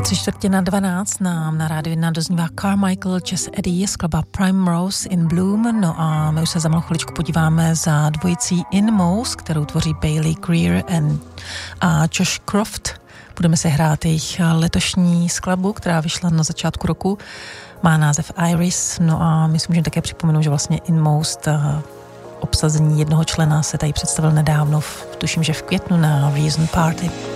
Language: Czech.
11:45 nám na rádiu 1 doznívá Carmichael Chess Eddie z kluba Primrose in Bloom. No a my už se za malou chviličku podíváme za dvojicí Inmost, kterou tvoří Bailey Greer a Josh Croft. Budeme si hrát jejich letošní skladbu, která vyšla na začátku roku. Má název Iris. No a my si můžeme také připomenout, že vlastně Inmost obsazení jednoho člena se tady představil nedávno, tuším, že v květnu na Reason Party.